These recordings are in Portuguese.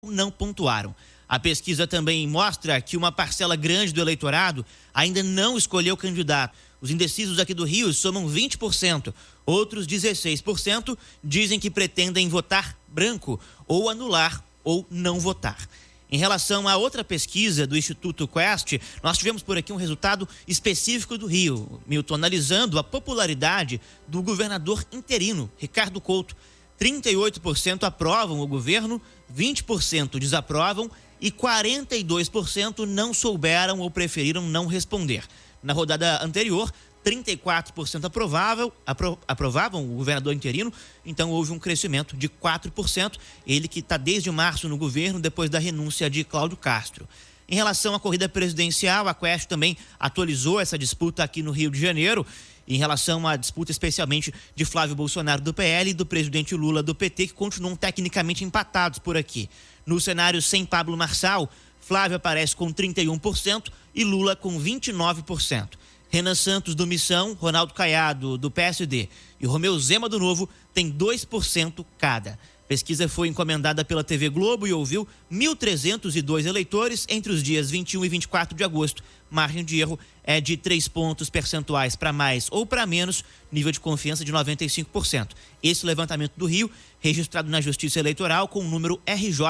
não pontuaram. A pesquisa também mostra que uma parcela grande do eleitorado ainda não escolheu candidato. Os indecisos aqui do Rio somam 20%. Outros 16% dizem que pretendem votar branco ou anular ou não votar. Em relação a outra pesquisa do Instituto Quest, nós tivemos por aqui um resultado específico do Rio, Milton, analisando a popularidade do governador interino, Ricardo Couto. 38% aprovam o governo, 20% desaprovam e 42% não souberam ou preferiram não responder. Na rodada anterior, 34% aprovavam o governador interino, então houve um crescimento de 4%, ele que está desde março no governo, depois da renúncia de Cláudio Castro. Em relação à corrida presidencial, a Quest também atualizou essa disputa aqui no Rio de Janeiro, em relação à disputa especialmente de Flávio Bolsonaro do PL e do presidente Lula do PT, que continuam tecnicamente empatados por aqui. No cenário sem Pablo Marçal, Flávio aparece com 31% e Lula com 29%. Renan Santos do Missão, Ronaldo Caiado do PSD e Romeu Zema do Novo têm 2% cada. A pesquisa foi encomendada pela TV Globo e ouviu 1.302 eleitores entre os dias 21 e 24 de agosto. Margem de erro é de 3 pontos percentuais para mais ou para menos, nível de confiança de 95%. Esse levantamento do Rio, registrado na Justiça Eleitoral com o número RJ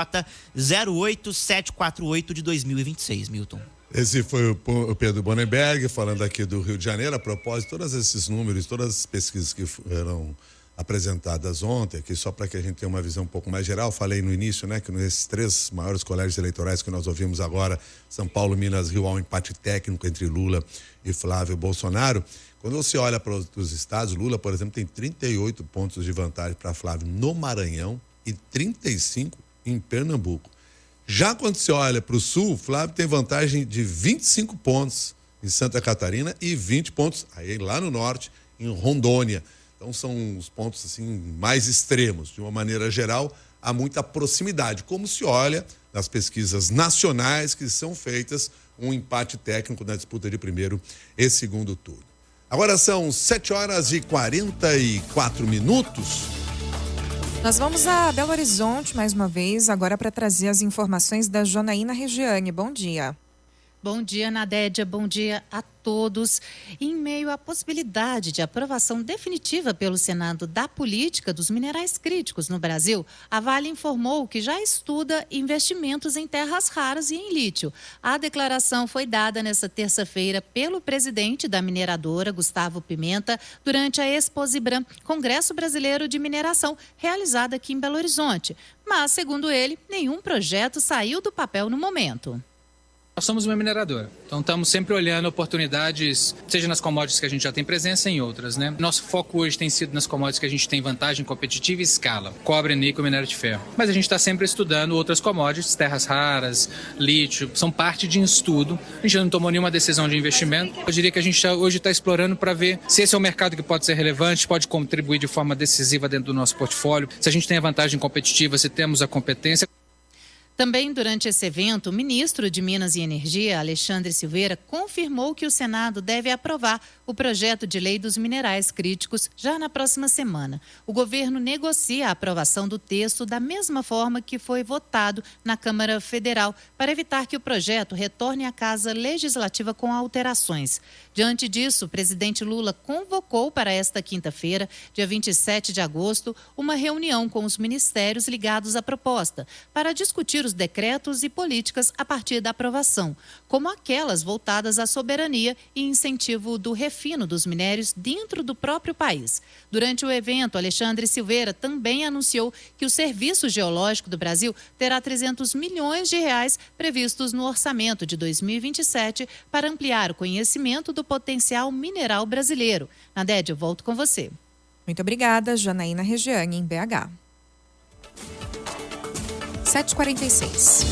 08748 de 2026, Milton. Esse foi o Pedro Bonenberg falando aqui do Rio de Janeiro. A propósito, todos esses números, todas as pesquisas que foram apresentadas ontem, aqui só para que a gente tenha uma visão um pouco mais geral, falei no início, né, que nesses 3 maiores colégios eleitorais que nós ouvimos agora, São Paulo, Minas, Rio, há um empate técnico entre Lula e Flávio Bolsonaro. Quando você olha para os estados, Lula, por exemplo, tem 38 pontos de vantagem para Flávio no Maranhão e 35 em Pernambuco. Já quando você olha para o sul, Flávio tem vantagem de 25 pontos em Santa Catarina e 20 pontos aí lá no norte, em Rondônia. Então são os pontos assim mais extremos. De uma maneira geral, há muita proximidade. Como se olha nas pesquisas nacionais que são feitas, um empate técnico na disputa de primeiro e segundo turno. Agora são 7h44. Nós vamos a Belo Horizonte mais uma vez, agora para trazer as informações da Janaína Regiane. Bom dia. Bom dia, Nadédia. Bom dia a todos. Em meio à possibilidade de aprovação definitiva pelo Senado da política dos minerais críticos no Brasil, a Vale informou que já estuda investimentos em terras raras e em lítio. A declaração foi dada nesta terça-feira pelo presidente da mineradora, Gustavo Pimenta, durante a Exposibram, Congresso Brasileiro de Mineração, realizada aqui em Belo Horizonte. Mas, segundo ele, nenhum projeto saiu do papel no momento. Nós somos uma mineradora, então estamos sempre olhando oportunidades, seja nas commodities que a gente já tem presença, em outras, né? Nosso foco hoje tem sido nas commodities que a gente tem vantagem competitiva e escala, cobre, níquel, minério de ferro. Mas a gente está sempre estudando outras commodities, terras raras, lítio, são parte de um estudo. A gente não tomou nenhuma decisão de investimento. Eu diria que a gente hoje está explorando para ver se esse é um mercado que pode ser relevante, pode contribuir de forma decisiva dentro do nosso portfólio, se a gente tem a vantagem competitiva, se temos a competência. Também durante esse evento, o ministro de Minas e Energia, Alexandre Silveira, confirmou que o Senado deve aprovar o projeto de lei dos minerais críticos já na próxima semana. O governo negocia a aprovação do texto da mesma forma que foi votado na Câmara Federal, para evitar que o projeto retorne à Casa Legislativa com alterações. Diante disso, o presidente Lula convocou para esta quinta-feira, dia 27 de agosto, uma reunião com os ministérios ligados à proposta, para discutir os decretos e políticas a partir da aprovação, como aquelas voltadas à soberania e incentivo do refino dos minérios dentro do próprio país. Durante o evento, Alexandre Silveira também anunciou que o Serviço Geológico do Brasil terá 300 milhões de reais previstos no orçamento de 2027 para ampliar o conhecimento do potencial mineral brasileiro. Nadédia, eu volto com você. Muito obrigada, Janaína Regiane, em BH. 7h46.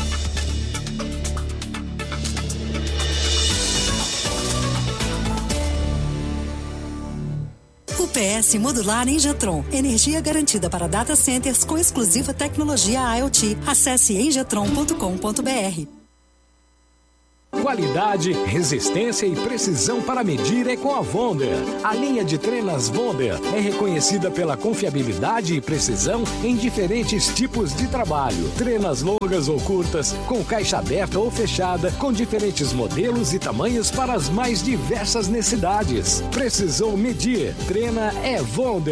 UPS Modular Engetron. Energia garantida para data centers com exclusiva tecnologia IoT. Acesse engetron.com.br. Qualidade, resistência e precisão para medir é com a Wonder. A linha de trenas Wonder é reconhecida pela confiabilidade e precisão em diferentes tipos de trabalho. Trenas longas ou curtas, com caixa aberta ou fechada, com diferentes modelos e tamanhos para as mais diversas necessidades. Precisou medir? Trena é Wonder.